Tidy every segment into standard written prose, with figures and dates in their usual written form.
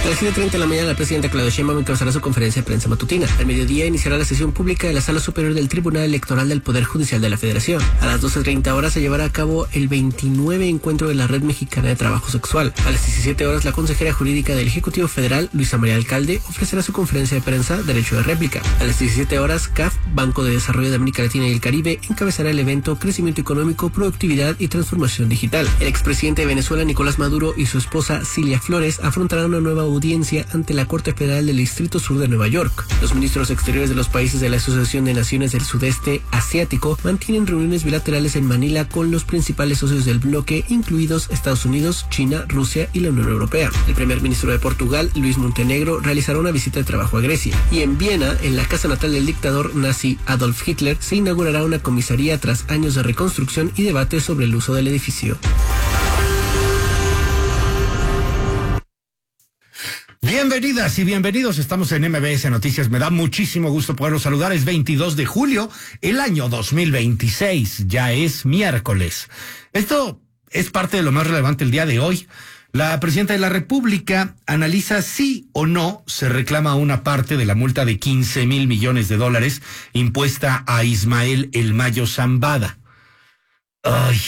las 7:30 de la mañana, la presidenta Claudia Sheinbaum encabezará su conferencia de prensa matutina. Al mediodía iniciará la sesión pública de la Sala Superior del Tribunal Electoral del Poder Judicial de la Federación. A las 12:30 horas se llevará a cabo el 29 encuentro de la Red Mexicana de Trabajo Sexual. A las 17 horas, la consejera jurídica del Ejecutivo Federal, Luisa María Alcalde, ofrecerá su conferencia de prensa Derecho de Réplica. A las 17 horas, CAF, Banco de Desarrollo de América Latina y el Caribe, encabezará el evento Crecimiento Económico, Productividad y Transformación Digital. El expresidente de Venezuela, Nicolás Maduro, y su esposa, Cilia Flores, afrontarán una nueva audiencia ante la Corte Federal del Distrito Sur de Nueva York. Los ministros exteriores de los países de la Asociación de Naciones del Sudeste Asiático mantienen reuniones bilaterales en Manila con los principales socios del bloque, incluidos Estados Unidos, China, Rusia y la Unión Europea. El primer ministro de Portugal, Luis Montenegro, realizará una visita de trabajo a Grecia. Y en Viena, en la casa natal del dictador nazi Adolf Hitler, se inaugurará una comisaría tras años de reconstrucción y debate sobre el uso del edificio. Bienvenidas y bienvenidos, estamos en MBS Noticias, me da muchísimo gusto poderlos saludar. Es 22 de julio, el año 2026, ya es miércoles. Esto es parte de lo más relevante el día de hoy. La presidenta de la República analiza si o no se reclama una parte de la multa de 15,000 millones de dólares impuesta a Ismael El Mayo Zambada. Ay,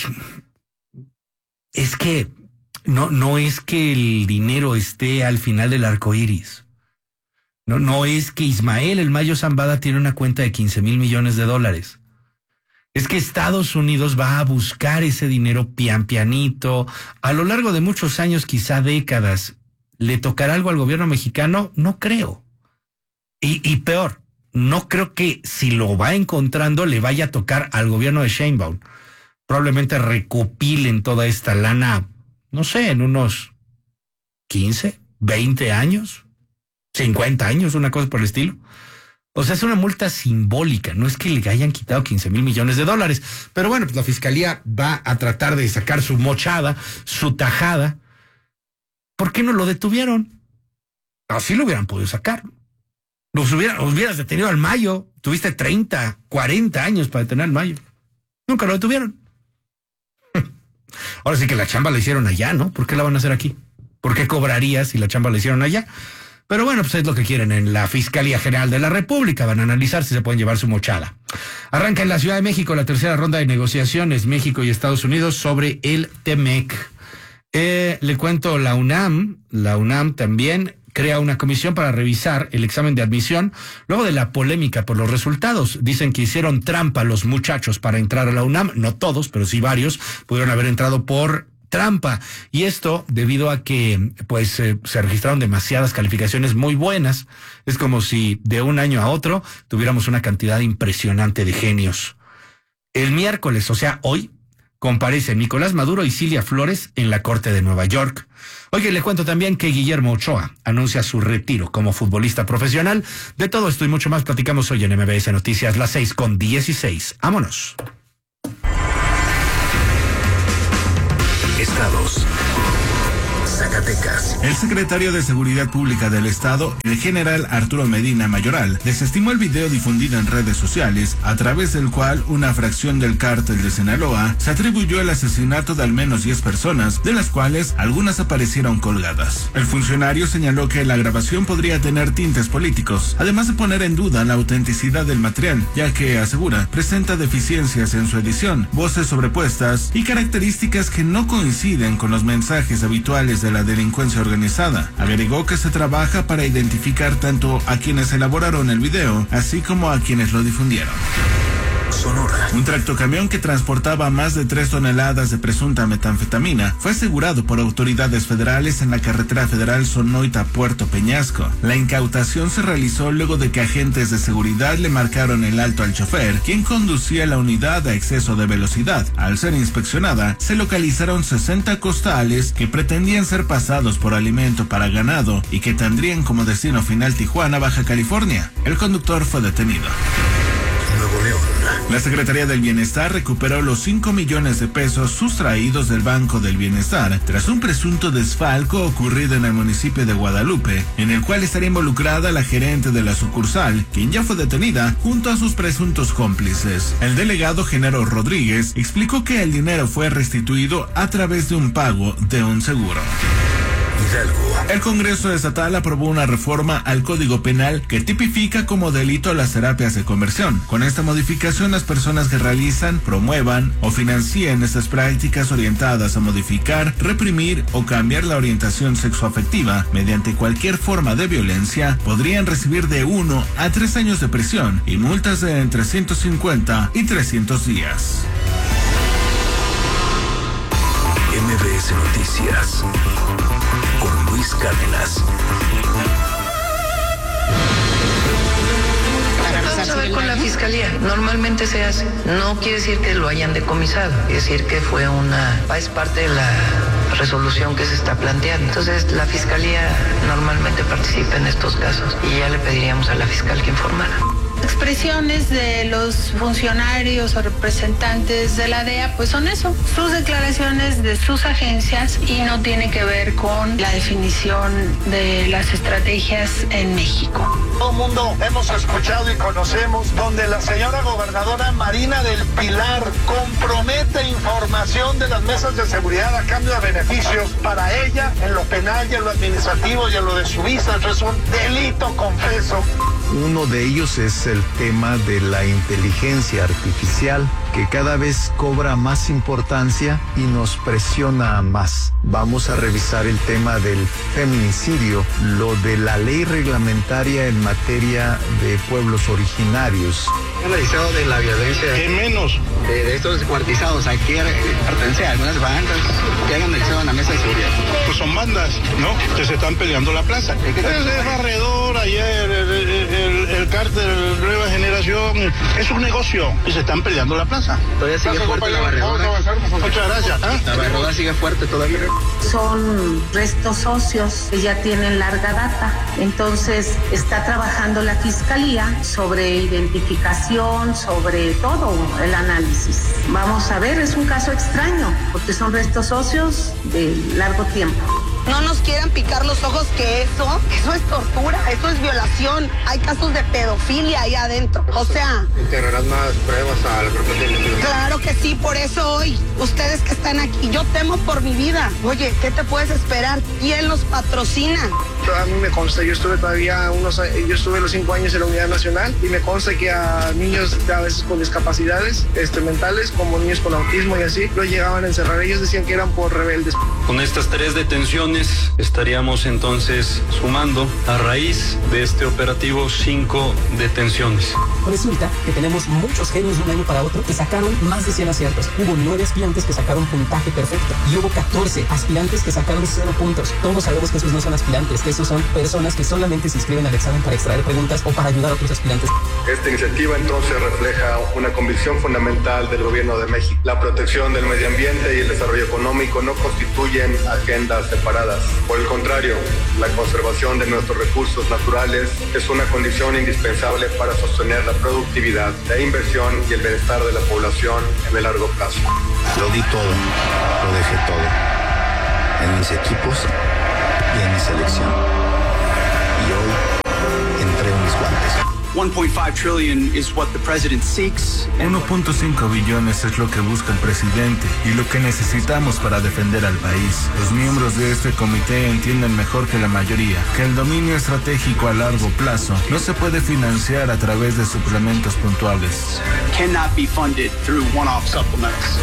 es que no es que el dinero esté al final del arco iris. No es que Ismael El Mayo Zambada tiene una cuenta de 15,000 millones de dólares. Es que Estados Unidos va a buscar ese dinero pianito. A lo largo de muchos años, quizá décadas, ¿le tocará algo al gobierno mexicano? No creo. Y peor, no creo que si lo va encontrando le vaya a tocar al gobierno de Sheinbaum. Probablemente recopilen toda esta lana, no sé, en unos 15, 20 años, 50 años, una cosa por el estilo. O sea, es una multa simbólica, no es que le hayan quitado 15,000 millones de dólares. Pero bueno, pues la fiscalía va a tratar de sacar su mochada, su tajada. ¿Por qué no lo detuvieron? Así lo hubieran podido sacar. Hubieras detenido al Mayo. Tuviste 30, 40 años para detener al Mayo. Nunca lo detuvieron. Ahora sí que la chamba la hicieron allá, ¿no? ¿Por qué la van a hacer aquí? ¿Por qué cobrarías si la chamba la hicieron allá? Pero bueno, pues es lo que quieren en la Fiscalía General de la República. Van a analizar si se pueden llevar su mochada. Arranca en la Ciudad de México la tercera ronda de negociaciones México y Estados Unidos sobre el TEMEC. Le cuento, la UNAM también crea una comisión para revisar el examen de admisión luego de la polémica por los resultados. Dicen que hicieron trampa los muchachos para entrar a la UNAM. No todos, pero sí varios pudieron haber entrado por trampa, y esto debido a que se registraron demasiadas calificaciones muy buenas. Es como si de un año a otro tuviéramos una cantidad impresionante de genios. El miércoles, o sea, hoy, comparecen Nicolás Maduro y Cilia Flores en la Corte de Nueva York. Oye, le cuento también que Guillermo Ochoa anuncia su retiro como futbolista profesional. De todo esto y mucho más platicamos hoy en MBS Noticias, las 6:16. ¡Vámonos! Estados. Zacatecas. El secretario de Seguridad Pública del Estado, el general Arturo Medina Mayoral, desestimó el video difundido en redes sociales, a través del cual una fracción del cártel de Sinaloa se atribuyó el asesinato de al menos 10 personas, de las cuales algunas aparecieron colgadas. El funcionario señaló que la grabación podría tener tintes políticos, además de poner en duda la autenticidad del material, ya que, asegura, presenta deficiencias en su edición, voces sobrepuestas y características que no coinciden con los mensajes habituales de la delincuencia organizada. Agregó que se trabaja para identificar tanto a quienes elaboraron el video, así como a quienes lo difundieron. Sonora. Un tractocamión que transportaba más de 3 toneladas de presunta metanfetamina fue asegurado por autoridades federales en la carretera federal Sonoita-Puerto Peñasco. La incautación se realizó luego de que agentes de seguridad le marcaron el alto al chofer, quien conducía la unidad a exceso de velocidad. Al ser inspeccionada, se localizaron 60 costales que pretendían ser pasados por alimento para ganado y que tendrían como destino final Tijuana, Baja California. El conductor fue detenido. Nuevo León. La Secretaría del Bienestar recuperó los 5 millones de pesos sustraídos del Banco del Bienestar tras un presunto desfalco ocurrido en el municipio de Guadalupe, en el cual estaría involucrada la gerente de la sucursal, quien ya fue detenida junto a sus presuntos cómplices. El delegado Genaro Rodríguez explicó que el dinero fue restituido a través de un pago de un seguro. Hidalgo. El Congreso Estatal aprobó una reforma al Código Penal que tipifica como delito las terapias de conversión. Con esta modificación, las personas que realizan, promuevan o financien estas prácticas orientadas a modificar, reprimir o cambiar la orientación sexoafectiva mediante cualquier forma de violencia podrían recibir de 1 a 3 años de prisión y multas de entre 150 y 300 días. MBS Noticias con Luis Cárdenas. Vamos a ver con la fiscalía. Normalmente se hace. No quiere decir que lo hayan decomisado. Quiere decir que es parte de la resolución que se está planteando. Entonces la fiscalía normalmente participa en estos casos y ya le pediríamos a la fiscal que informara. Expresiones de los funcionarios o representantes de la DEA, pues son eso, sus declaraciones de sus agencias y no tiene que ver con la definición de las estrategias en México. Todo el mundo hemos escuchado y conocemos donde la señora gobernadora Marina del Pilar compromete información de las mesas de seguridad a cambio de beneficios para ella en lo penal y en lo administrativo y en lo de su visa. Eso es un delito confeso. Uno de ellos es el tema de la inteligencia artificial, que cada vez cobra más importancia y nos presiona más. Vamos a revisar el tema del feminicidio, lo de la ley reglamentaria en materia de pueblos originarios. Analizado de la violencia. ¿Qué menos? De estos descuartizados, aquí pertenece a algunas bandas que han analizado en la mesa de seguridad. Pues son bandas, ¿no? Que se están peleando la plaza. Es barredor, ayer, el cártel Nueva Generación, es un negocio y se están peleando la plaza. Todavía sigue fuerte la barredora. Muchas gracias. La barredora sigue fuerte todavía. Son restos óseos que ya tienen larga data. Entonces está trabajando la fiscalía sobre identificación, sobre todo el análisis. Vamos a ver, es un caso extraño porque son restos óseos de largo tiempo. No nos quieran picar los ojos que eso es tortura, eso es violación. Hay casos de pedofilia ahí adentro. O sea... ¿Integrarás más pruebas a la propuesta? Claro que sí, por eso hoy, ustedes que están aquí, yo temo por mi vida. Oye, ¿qué te puedes esperar? ¿Quién los patrocina? A mí me consta, yo estuve los 5 años en la Unidad Nacional y me consta que a niños a veces con discapacidades mentales, como niños con autismo y así, los llegaban a encerrar. Ellos decían que eran por rebeldes. Con estas 3 detenciones estaríamos entonces sumando a raíz de este operativo 5 detenciones. Resulta que tenemos muchos genios de un año para otro que sacaron más de 100 aciertos. Hubo 9 aspirantes que sacaron puntaje perfecto y hubo 14 aspirantes que sacaron 0 puntos. Todos sabemos que esos no son aspirantes, que esos son personas que solamente se inscriben al examen para extraer preguntas o para ayudar a otros aspirantes. Esta iniciativa entonces refleja una convicción fundamental del Gobierno de México. La protección del medio ambiente y el desarrollo económico no constituyen agendas separadas. Por el contrario, la conservación de nuestros recursos naturales es una condición indispensable para sostener la productividad, la inversión y el bienestar de la población en el largo plazo. Lo di todo, lo dejé todo, en mis equipos y en mi selección. Y hoy entrego mis guantes. 1.5 trillion is what the president seeks. 1.5 billones es lo que busca el presidente y lo que necesitamos para defender al país. Los miembros de este comité entienden mejor que la mayoría que el dominio estratégico a largo plazo no se puede financiar a través de suplementos puntuales. Cannot be funded through one-off supplements.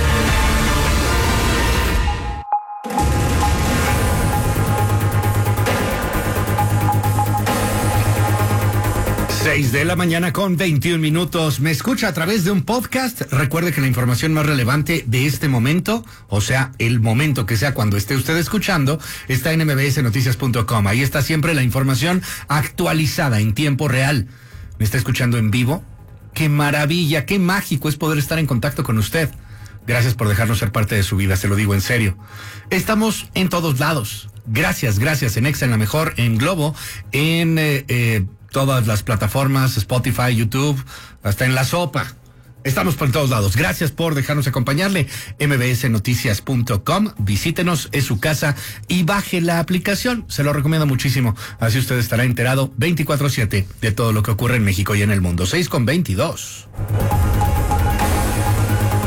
De la mañana con 21 minutos. Me escucha a través de un podcast. Recuerde que la información más relevante de este momento, o sea, el momento que sea cuando esté usted escuchando, está en mbsnoticias.com. Ahí está siempre la información actualizada en tiempo real. ¿Me está escuchando en vivo? ¡Qué maravilla! ¡Qué mágico es poder estar en contacto con usted! Gracias por dejarnos ser parte de su vida, se lo digo en serio. Estamos en todos lados. Gracias, en Exa, en La Mejor, en Globo, en todas las plataformas, Spotify, YouTube, hasta en La Sopa. Estamos por todos lados. Gracias por dejarnos acompañarle. mbsnoticias.com. Visítenos, es su casa y baje la aplicación. Se lo recomiendo muchísimo. Así usted estará enterado 24/7 de todo lo que ocurre en México y en el mundo. 6:22.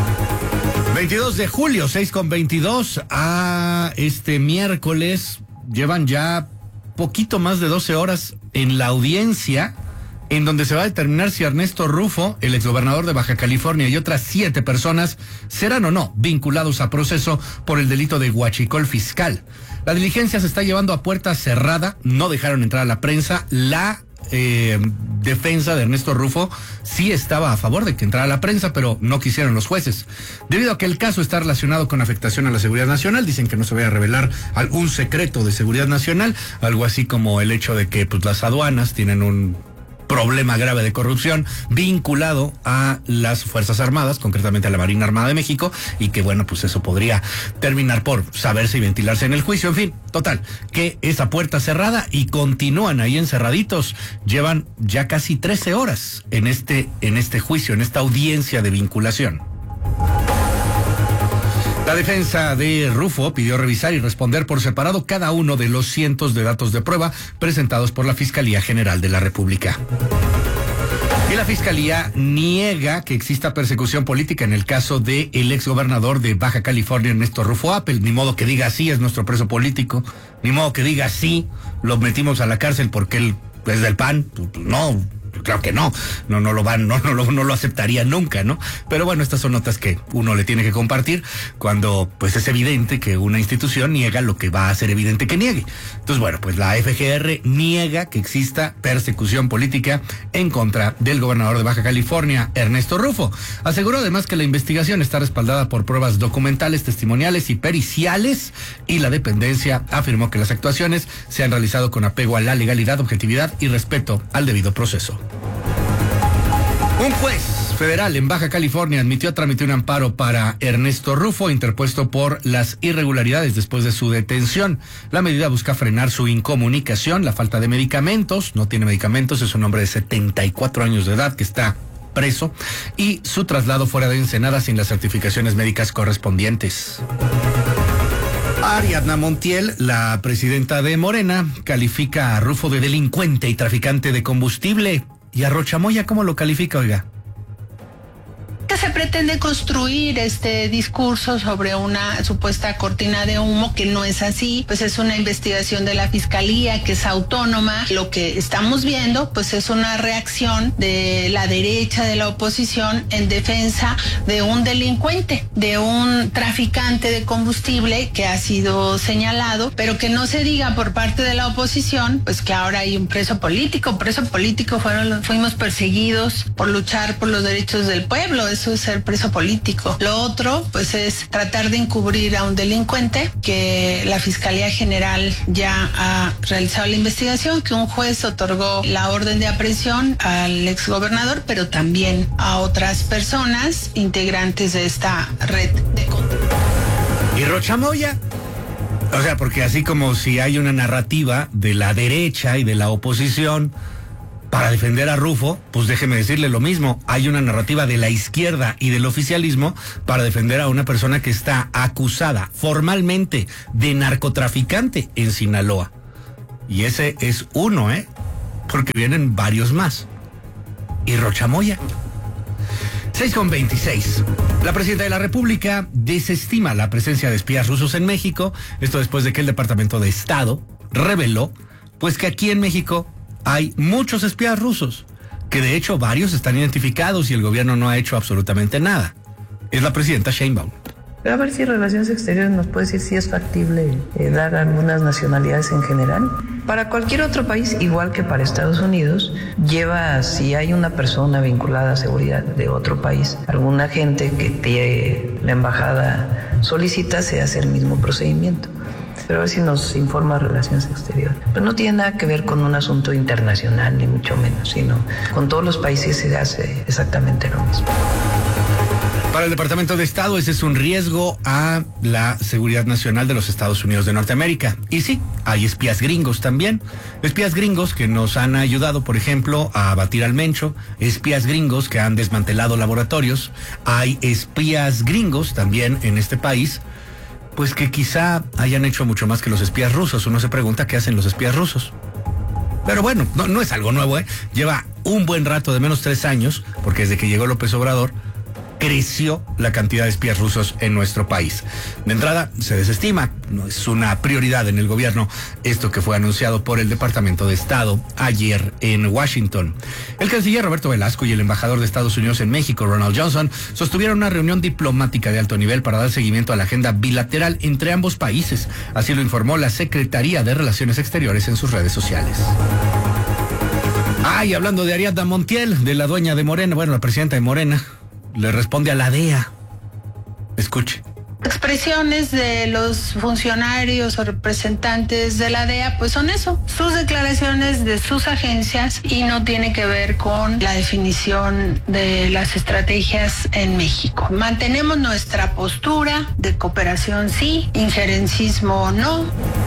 22 de julio, 6:22 a este miércoles. llevan ya poquito más de 12 horas en la audiencia en donde se va a determinar si Ernesto Rufo, el exgobernador de Baja California, y otras 7 personas serán o no vinculados a proceso por el delito de huachicol fiscal. La diligencia se está llevando a puerta cerrada, no dejaron entrar a la prensa. La defensa de Ernesto Rufo sí estaba a favor de que entrara la prensa, pero no quisieron los jueces. Debido a que el caso está relacionado con afectación a la seguridad nacional, dicen que no se vaya a revelar algún secreto de seguridad nacional, algo así como el hecho de que pues, las aduanas tienen un problema grave de corrupción vinculado a las Fuerzas Armadas, concretamente a la Marina Armada de México, y que bueno, pues eso podría terminar por saberse y ventilarse en el juicio. En fin, total, que esa puerta cerrada y continúan ahí encerraditos. Llevan ya casi 13 horas en este juicio, en esta audiencia de vinculación. La defensa de Rufo pidió revisar y responder por separado cada uno de los cientos de datos de prueba presentados por la Fiscalía General de la República. Y la Fiscalía niega que exista persecución política en el caso del exgobernador de Baja California, Ernesto Rufo Appel. Ni modo que diga sí, es nuestro preso político. Ni modo que diga sí, lo metimos a la cárcel porque él es del PAN. No. Claro que no lo aceptaría nunca, ¿no? Pero bueno, estas son notas que uno le tiene que compartir cuando pues es evidente que una institución niega lo que va a ser evidente que niegue. Entonces, bueno, pues la FGR niega que exista persecución política en contra del gobernador de Baja California, Ernesto Rufo. Aseguró además que la investigación está respaldada por pruebas documentales, testimoniales y periciales, y la dependencia afirmó que las actuaciones se han realizado con apego a la legalidad, objetividad y respeto al debido proceso. Un juez federal en Baja California admitió trámite un amparo para Ernesto Rufo, interpuesto por las irregularidades después de su detención. La medida busca frenar su incomunicación, la falta de medicamentos, no tiene medicamentos, es un hombre de 74 años de edad que está preso, y su traslado fuera de Ensenada sin las certificaciones médicas correspondientes. Ariadna Montiel, la presidenta de Morena, califica a Rufo de delincuente y traficante de combustible. ¿Y a Rochamoya cómo lo califica, oiga? Se pretende construir este discurso sobre una supuesta cortina de humo que no es así, pues es una investigación de la Fiscalía que es autónoma. Lo que estamos viendo pues es una reacción de la derecha, de la oposición, en defensa de un delincuente, de un traficante de combustible que ha sido señalado, pero que no se diga por parte de la oposición pues que ahora hay un preso político. Fuimos perseguidos por luchar por los derechos del pueblo. Eso es ser preso político. Lo otro, pues, es tratar de encubrir a un delincuente, que la Fiscalía General ya ha realizado la investigación, que un juez otorgó la orden de aprehensión al exgobernador, pero también a otras personas integrantes de esta red de control. ¿Y Rochamoya? O sea, porque así como si hay una narrativa de la derecha y de la oposición para defender a Rufo, pues déjeme decirle lo mismo. Hay una narrativa de la izquierda y del oficialismo para defender a una persona que está acusada formalmente de narcotraficante en Sinaloa. Y ese es uno, porque vienen varios más. ¿Y Rochamoya? 6:26. La presidenta de la República desestima la presencia de espías rusos en México. Esto después de que el Departamento de Estado reveló pues que aquí en México hay muchos espías rusos, que de hecho varios están identificados y el gobierno no ha hecho absolutamente nada. Es la presidenta Sheinbaum. A ver si Relaciones Exteriores nos puede decir si es factible dar algunas nacionalidades en general. Para cualquier otro país, igual que para Estados Unidos, si hay una persona vinculada a seguridad de otro país, algún agente que la embajada solicita, se hace el mismo procedimiento. Pero a ver si nos informa Relaciones Exteriores. Pero no tiene nada que ver con un asunto internacional, ni mucho menos, sino con todos los países se hace exactamente lo mismo. Para el Departamento de Estado, ese es un riesgo a la seguridad nacional de los Estados Unidos de Norteamérica. Y sí, hay espías gringos también. Espías gringos que nos han ayudado, por ejemplo, a abatir al Mencho. Espías gringos que han desmantelado laboratorios. Hay espías gringos también en este país, pues que quizá hayan hecho mucho más que los espías rusos. Uno se pregunta qué hacen los espías rusos. Pero bueno, no es algo nuevo, Lleva un buen rato, de menos 3 años, porque desde que llegó López Obrador, creció la cantidad de espías rusos en nuestro país. De entrada, se desestima, no es una prioridad en el gobierno esto que fue anunciado por el Departamento de Estado ayer en Washington. El canciller Roberto Velasco y el embajador de Estados Unidos en México, Ronald Johnson, sostuvieron una reunión diplomática de alto nivel para dar seguimiento a la agenda bilateral entre ambos países. Así lo informó la Secretaría de Relaciones Exteriores en sus redes sociales. Y hablando de Ariadna Montiel, de la dueña de Morena, bueno, la presidenta de Morena, le responde a la DEA. Escuche. Expresiones de los funcionarios o representantes de la DEA, pues son eso, sus declaraciones de sus agencias y no tiene que ver con la definición de las estrategias en México. Mantenemos nuestra postura de cooperación sí, injerencismo no.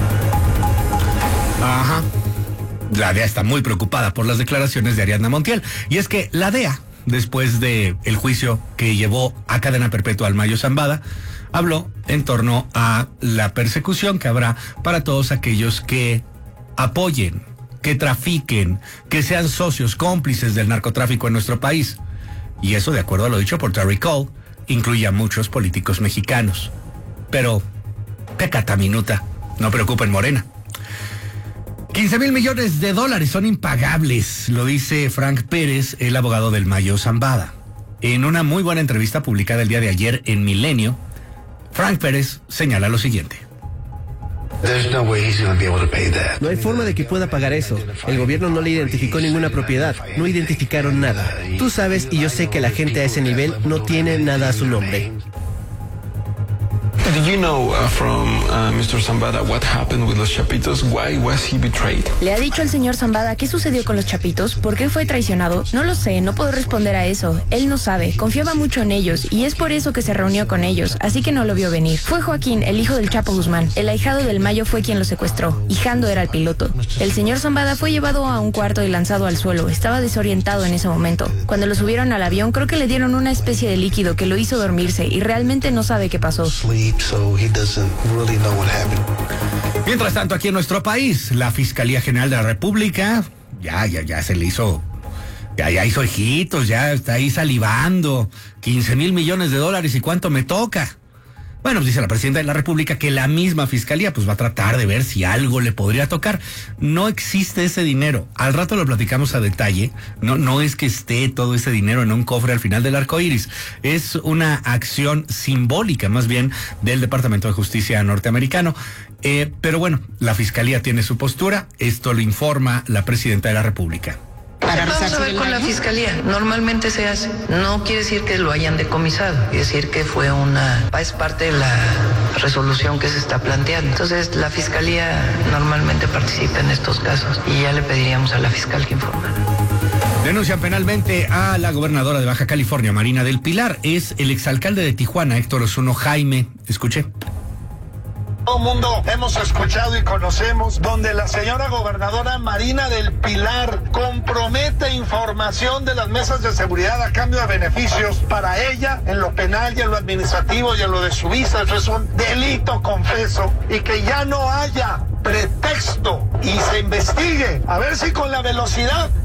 Ajá. La DEA está muy preocupada por las declaraciones de Ariadna Montiel. Y es que la DEA, después de el juicio que llevó a cadena perpetua al Mayo Zambada, habló en torno a la persecución que habrá para todos aquellos que apoyen, que trafiquen, que sean socios cómplices del narcotráfico en nuestro país. Y eso, de acuerdo a lo dicho por Terry Cole, incluye a muchos políticos mexicanos. Pero, pecata minuta, no preocupen Morena. 15,000 millones de dólares son impagables, lo dice Frank Pérez, el abogado del Mayo Zambada. En una muy buena entrevista publicada el día de ayer en Milenio, Frank Pérez señala lo siguiente. No hay forma de que pueda pagar eso. El gobierno no le identificó ninguna propiedad, no identificaron nada. Tú sabes y yo sé que la gente a ese nivel no tiene nada a su nombre. Did you know from Mr. Zambada what happened with los Chapitos? Why was he betrayed? ¿Le ha dicho al señor Zambada qué sucedió con los Chapitos? ¿Por qué fue traicionado? No lo sé, no puedo responder a eso. Él no sabe, confiaba mucho en ellos y es por eso que se reunió con ellos, así que no lo vio venir. Fue Joaquín, el hijo del Chapo Guzmán. El ahijado del Mayo fue quien lo secuestró y Jando era el piloto. El señor Zambada fue llevado a un cuarto y lanzado al suelo. Estaba desorientado en ese momento. Cuando lo subieron al avión, creo que le dieron una especie de líquido que lo hizo dormirse y realmente no sabe qué pasó. Mientras tanto, aquí en nuestro país, la Fiscalía General de la República ya se le hizo, ya hizo ojitos, ya está ahí salivando. 15,000 millones de dólares, ¿y cuánto me toca? Bueno, pues dice la presidenta de la República que la misma Fiscalía pues va a tratar de ver si algo le podría tocar. No existe ese dinero. Al rato lo platicamos a detalle. No es que esté todo ese dinero en un cofre al final del arco iris. Es una acción simbólica, más bien, del Departamento de Justicia norteamericano. Pero bueno, la Fiscalía tiene su postura. Esto lo informa la presidenta de la República. Vamos a ver con la fiscalía. Normalmente se hace. No quiere decir que lo hayan decomisado. Quiere decir que es parte de la resolución que se está planteando. Entonces, la fiscalía normalmente participa en estos casos y ya le pediríamos a la fiscal que informara. Denuncian penalmente a la gobernadora de Baja California, Marina del Pilar. Es el exalcalde de Tijuana, Héctor Osuno Jaime. Escuche. Todo el mundo hemos escuchado y conocemos donde la señora gobernadora Marina del Pilar compromete información de las mesas de seguridad a cambio de beneficios para ella en lo penal y en lo administrativo y en lo de su visa. Eso es un delito, confeso, y que ya no haya pretexto y se investigue a ver si con la velocidad